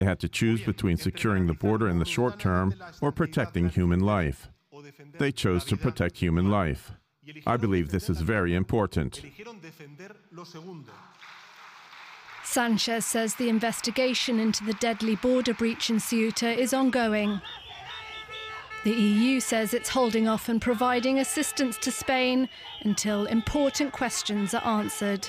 They had to choose between securing the border in the short term or protecting human life. They chose to protect human life. I believe this is very important. Sanchez says the investigation into the deadly border breach in Ceuta is ongoing. The EU says it's holding off on providing assistance to Spain until important questions are answered.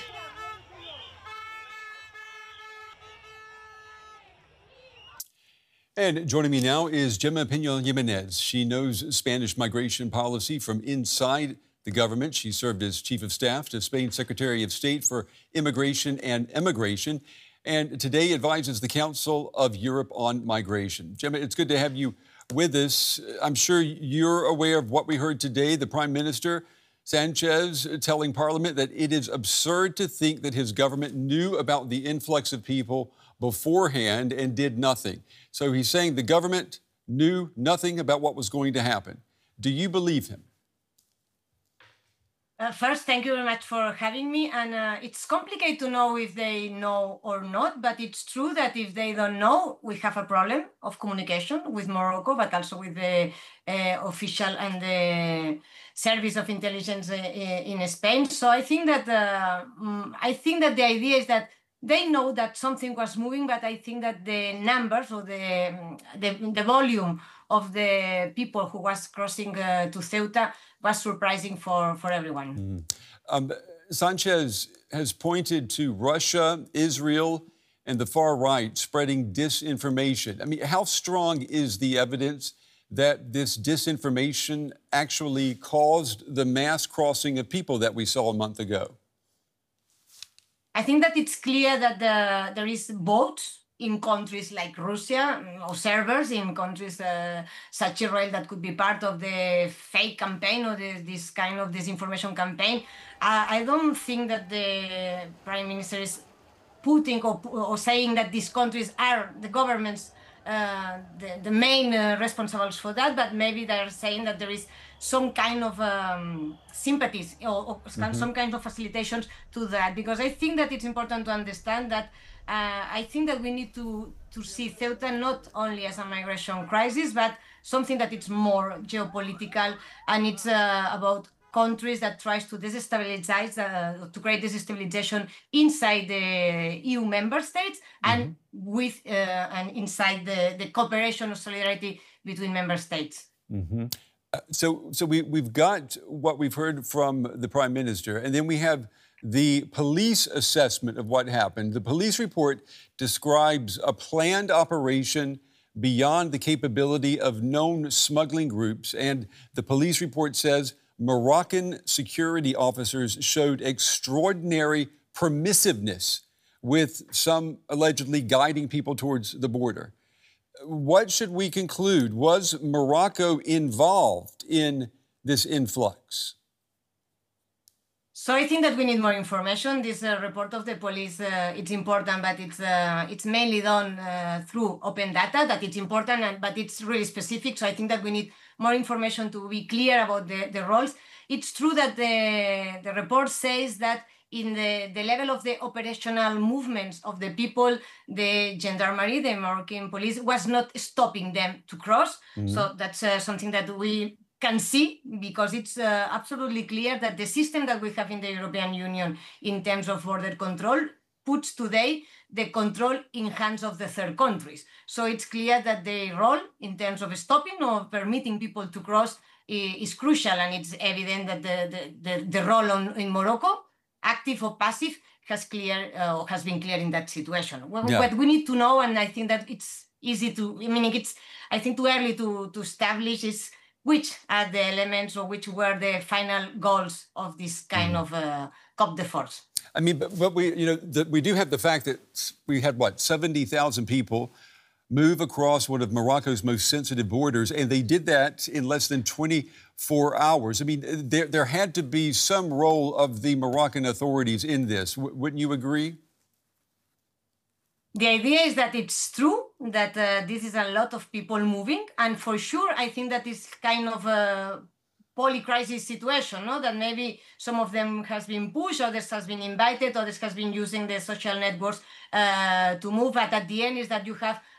And joining me now is Gemma Piñol-Jimenez. She knows Spanish migration policy from inside the government. She served as Chief of Staff to Spain's Secretary of State for Immigration and Emigration, and today advises the Council of Europe on migration. Gemma, it's good to have you with us. I'm sure you're aware of what we heard today, the Prime Minister, Sanchez, telling Parliament that it is absurd to think that his government knew about the influx of people beforehand and did nothing. So he's saying the government knew nothing about what was going to happen. Do you believe him? First, thank you very much for having me. And it's complicated to know if they know or not, but it's true that if they don't know, we have a problem of communication with Morocco, but also with the official and the service of intelligence in Spain. So I think that the idea is that they know that something was moving, but I think that the numbers or the volume of the people who was crossing to Ceuta was surprising for everyone. Sanchez has pointed to Russia, Israel, and the far right spreading disinformation. I mean, how strong is the evidence that this disinformation actually caused the mass crossing of people that we saw a month ago? I think that it's clear that there is both in countries like Russia, observers in countries such as Israel that could be part of the fake campaign or this kind of disinformation campaign. I don't think that the Prime Minister is putting or saying that these countries are the governments the main responsibles for that, but maybe they're saying that there is some kind of sympathies or some kind of facilitations to that, because I think that it's important to understand that I think that we need to see Ceuta not only as a migration crisis, but something that it's more geopolitical, and it's about countries that tries to destabilize, to create destabilization inside the EU member states and with and inside the cooperation or solidarity between member states. So we've got what we've heard from the Prime Minister, and then we have the police assessment of what happened. The police report describes a planned operation beyond the capability of known smuggling groups, and the police report says Moroccan security officers showed extraordinary permissiveness, with some allegedly guiding people towards the border. What should we conclude? Was Morocco involved in this influx? So I think that we need more information. This report of the police, it's important, but it's mainly done through open data, that it's important, but it's really specific. So I think that we need more information to be clear about the roles. It's true that the report says that in the level of the operational movements of the people, the gendarmerie, the Moroccan police, was not stopping them to cross. So that's something that we can see, because it's absolutely clear that the system that we have in the European Union in terms of border control puts today the control in hands of the third countries. So it's clear that the role in terms of stopping or permitting people to cross is crucial, and it's evident that the role in Morocco, active or passive, has been clear in that situation. What we need to know, and I think that it's easy to, I think too early to establish, is which are the elements or which were the final goals of this kind of coup de force. I mean, but we, we do have the fact that we had, 70,000 people move across one of Morocco's most sensitive borders, and they did that in less than 24 hours. I mean, there had to be some role of the Moroccan authorities in this. Wouldn't you agree? The idea is that it's true that this is a lot of people moving, and for sure, I think that is kind of a poly-crisis situation, no? That maybe some of them has been pushed, others has been invited, others has been using the social networks to move, but at the end is that you have